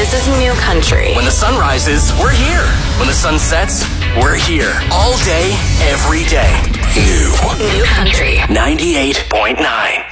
This is New Country. When the sun rises, we're here. When the sun sets, we're here. All day, every day. New Country. 98.9.